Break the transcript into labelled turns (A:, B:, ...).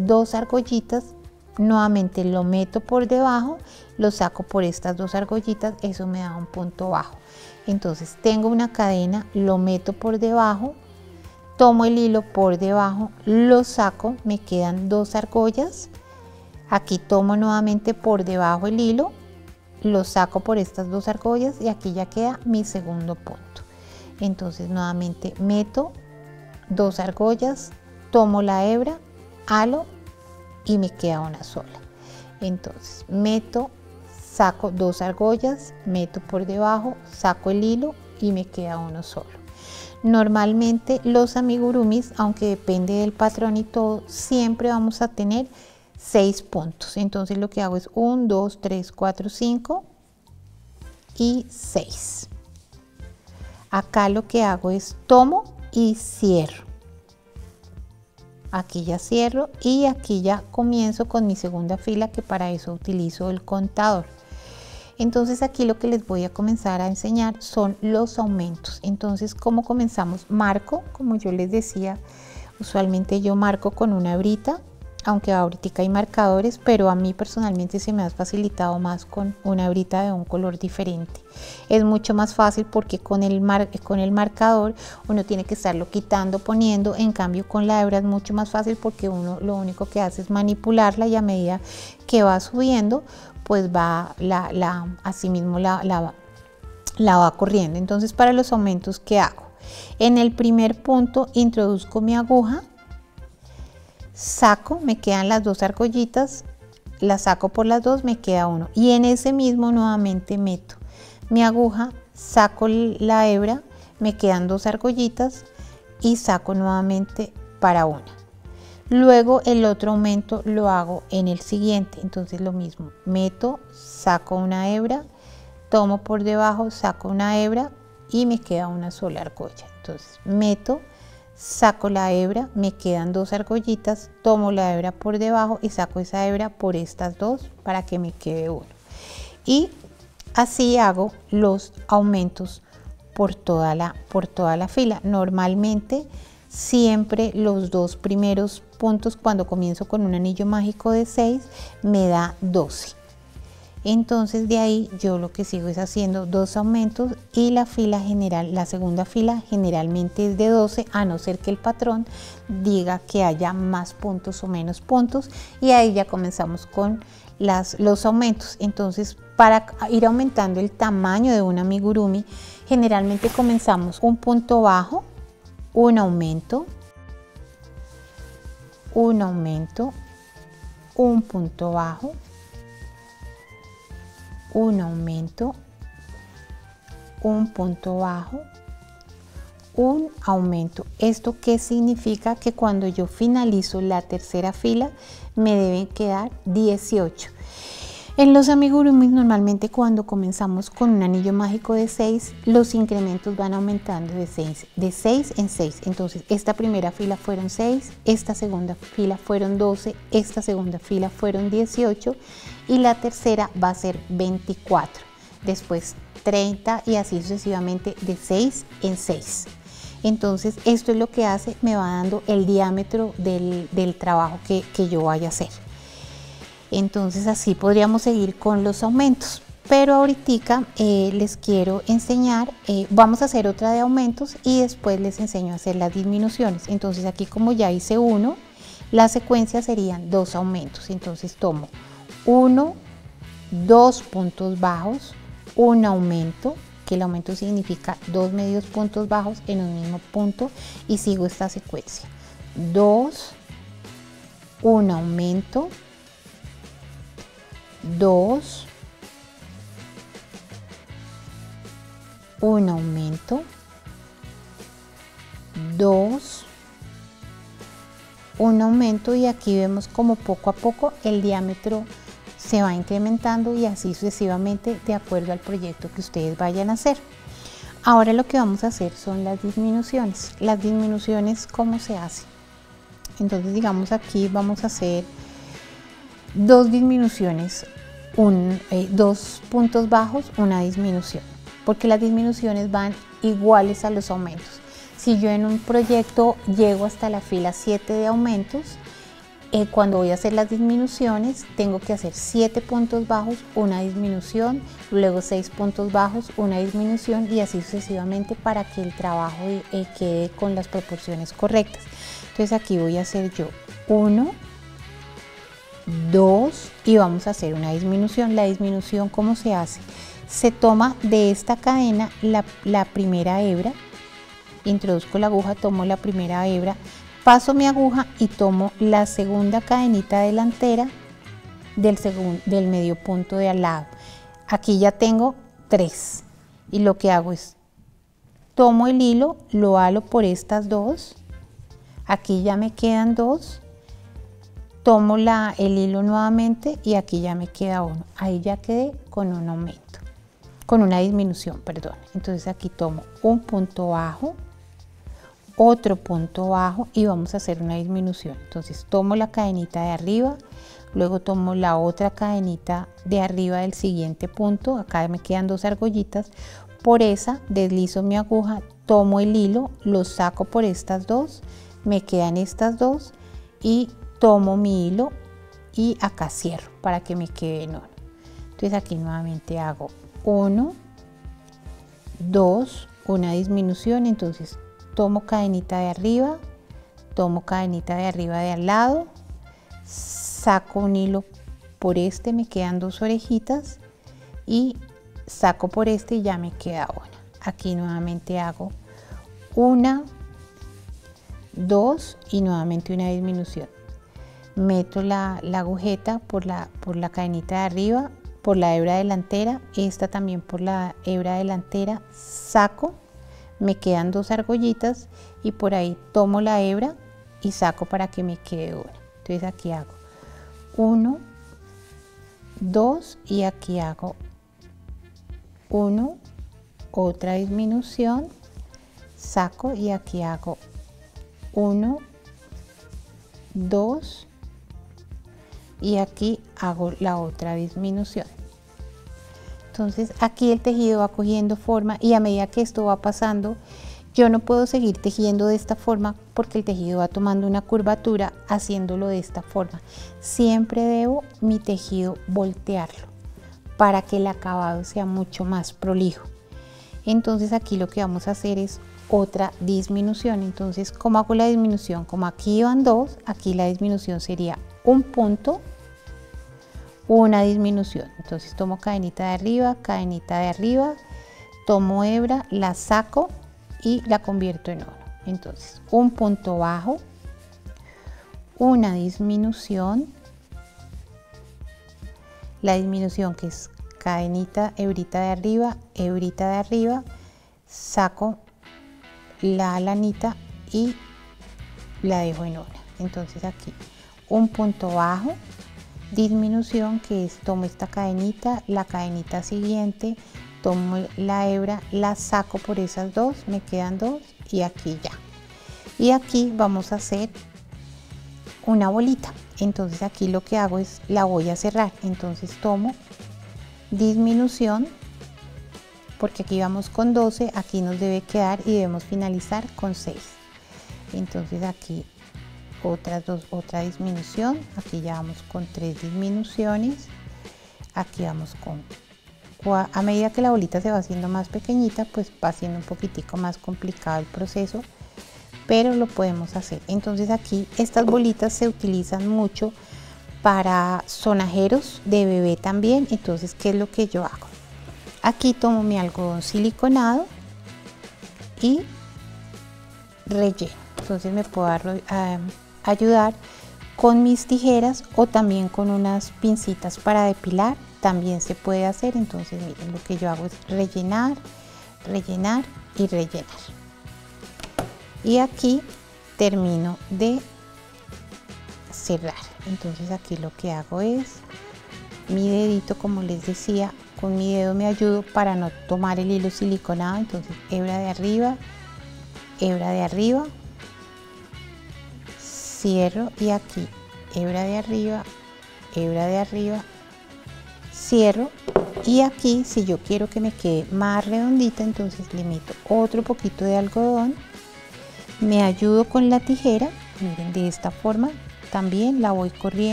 A: 2 argollitas, nuevamente lo meto por debajo, lo saco por estas 2 argollitas, eso me da un punto bajo. Entonces tengo una cadena, lo meto por debajo, tomo el hilo por debajo, lo saco, me quedan 2 argollas, aquí tomo nuevamente por debajo el hilo, lo saco por estas 2 argollas y aquí ya queda mi segundo punto. Entonces nuevamente meto 2 argollas, tomo la hebra, halo y me queda una sola. Entonces meto, saco 2 argollas, meto por debajo, saco el hilo y me queda uno solo. Normalmente los amigurumis, aunque depende del patrón y todo, siempre vamos a tener 6 puntos. Entonces lo que hago es 1, 2, 3, 4, 5 y 6. Acá lo que hago es tomo y cierro. Aquí ya cierro y aquí ya comienzo con mi segunda fila, que para eso utilizo el contador. Entonces aquí lo que les voy a comenzar a enseñar son los aumentos. Entonces, ¿cómo comenzamos? Marco, como yo les decía, usualmente yo marco con una hebrita, aunque ahorita hay marcadores, pero a mí personalmente se me ha facilitado más con una hebrita de un color diferente. Es mucho más fácil porque con el marcador uno tiene que estarlo quitando, poniendo. En cambio con la hebra es mucho más fácil porque uno lo único que hace es manipularla y a medida que va subiendo, pues va así mismo la va corriendo. Entonces, para los aumentos, ¿qué hago? En el primer punto introduzco mi aguja, saco, me quedan las 2 argollitas, las saco por las 2, me queda uno, y en ese mismo nuevamente meto mi aguja, saco la hebra, me quedan 2 argollitas y saco nuevamente para una. Luego el otro aumento lo hago en el siguiente, entonces lo mismo, meto, saco una hebra, tomo por debajo, saco una hebra y me queda una sola argolla. Entonces meto, saco la hebra, me quedan 2 argollitas, tomo la hebra por debajo y saco esa hebra por estas 2 para que me quede uno. Y así hago los aumentos por toda la fila. Normalmente siempre los 2 primeros puntos, cuando comienzo con un anillo mágico de 6, me da 12. Entonces de ahí yo lo que sigo es haciendo 2 aumentos y la fila general, la segunda fila generalmente es de 12, a no ser que el patrón diga que haya más puntos o menos puntos, y ahí ya comenzamos con los aumentos. Entonces, para ir aumentando el tamaño de un amigurumi, generalmente comenzamos un punto bajo, un aumento, un aumento, un punto bajo, un aumento, un punto bajo, un aumento. ¿Esto qué significa? Que cuando yo finalizo la tercera fila me deben quedar 18. En los amigurumis normalmente cuando comenzamos con un anillo mágico de 6, los incrementos van aumentando de 6 en 6. Entonces esta primera fila fueron 6, esta segunda fila fueron 12, esta segunda fila fueron 18 y la tercera va a ser 24. Después 30 y así sucesivamente de 6 en 6. Entonces esto es lo que hace, me va dando el diámetro del trabajo que yo vaya a hacer. Entonces así podríamos seguir con los aumentos, pero ahorita les quiero enseñar, vamos a hacer otra de aumentos y después les enseño a hacer las disminuciones. Entonces aquí, como ya hice uno, la secuencia serían 2 aumentos. Entonces tomo 1, 2 puntos bajos, un aumento, que el aumento significa 2 medios puntos bajos en un mismo punto, y sigo esta secuencia: 2, un aumento, 2, un aumento, 2, un aumento, y aquí vemos como poco a poco el diámetro se va incrementando y así sucesivamente de acuerdo al proyecto que ustedes vayan a hacer. Ahora lo que vamos a hacer son las disminuciones. Las disminuciones, ¿cómo se hace? Entonces, digamos, aquí vamos a hacer 2 disminuciones, 2 puntos bajos, una disminución, porque las disminuciones van iguales a los aumentos. Si yo en un proyecto llego hasta la fila 7 de aumentos, cuando voy a hacer las disminuciones tengo que hacer 7 puntos bajos, una disminución, luego 6 puntos bajos, una disminución y así sucesivamente para que el trabajo quede con las proporciones correctas. Entonces aquí voy a hacer yo 1, 2 y vamos a hacer una disminución. La disminución, ¿cómo se hace? Se toma de esta cadena la primera hebra, introduzco la aguja, tomo la primera hebra, paso mi aguja y tomo la segunda cadenita delantera del medio punto de al lado. Aquí ya tengo 3 y lo que hago es tomo el hilo, lo halo por estas dos, aquí ya me quedan 2, tomo el hilo nuevamente y aquí ya me queda 1, ahí ya quedé con un aumento, con una disminución, perdón. Entonces aquí tomo un punto bajo, otro punto bajo y vamos a hacer una disminución. Entonces tomo la cadenita de arriba, luego tomo la otra cadenita de arriba del siguiente punto, acá me quedan 2 argollitas, por esa deslizo mi aguja, tomo el hilo, lo saco por estas dos, me quedan estas dos y tomo mi hilo y acá cierro para que me quede en 1. Entonces aquí nuevamente hago 1, 2, una disminución, entonces tomo cadenita de arriba, tomo cadenita de arriba de al lado, saco un hilo por este, me quedan 2 orejitas y saco por este y ya me queda 1. Aquí nuevamente hago 1, 2 y nuevamente una disminución. Meto la agujeta por la cadenita de arriba, por la hebra delantera, esta también por la hebra delantera, saco, me quedan 2 argollitas y por ahí tomo la hebra y saco para que me quede 1. Entonces aquí hago 1, 2 y aquí hago 1, otra disminución, saco y aquí hago 1, 2 y aquí hago la otra disminución. Entonces aquí el tejido va cogiendo forma y a medida que esto va pasando, yo no puedo seguir tejiendo de esta forma porque el tejido va tomando una curvatura haciéndolo de esta forma. Siempre debo mi tejido voltearlo para que el acabado sea mucho más prolijo. Entonces aquí lo que vamos a hacer es otra disminución. Entonces, ¿cómo hago la disminución? Como aquí van 2, aquí la disminución sería un punto, una disminución. Entonces tomo cadenita de arriba, tomo hebra, la saco y la convierto en 1. Entonces un punto bajo, una disminución, la disminución que es cadenita, hebrita de arriba, saco la lanita y la dejo en 1. Entonces aquí un punto bajo, disminución que es tomo esta cadenita, la cadenita siguiente, tomo la hebra, la saco por esas dos, me quedan 2 y aquí ya. Y aquí vamos a hacer una bolita. Entonces aquí lo que hago es la voy a cerrar. Entonces tomo disminución, porque aquí vamos con 12, aquí nos debe quedar y debemos finalizar con 6. Entonces aquí otra disminución, aquí ya vamos con 3 disminuciones, aquí vamos con, a medida que la bolita se va haciendo más pequeñita, pues va siendo un poquitico más complicado el proceso, pero lo podemos hacer. Entonces aquí estas bolitas se utilizan mucho para sonajeros de bebé también. Entonces, ¿qué es lo que yo hago? Aquí tomo mi algodón siliconado y relleno. Entonces me puedo ayudar con mis tijeras o también con unas pincitas para depilar, también se puede hacer. Entonces miren, lo que yo hago es rellenar, rellenar y rellenar. Y aquí termino de cerrar. Entonces aquí lo que hago es mi dedito, como les decía, con mi dedo me ayudo para no tomar el hilo siliconado. Entonces hebra de arriba, cierro y aquí hebra de arriba, cierro y aquí si yo quiero que me quede más redondita, entonces le meto otro poquito de algodón, me ayudo con la tijera, miren, de esta forma, también la voy corriendo.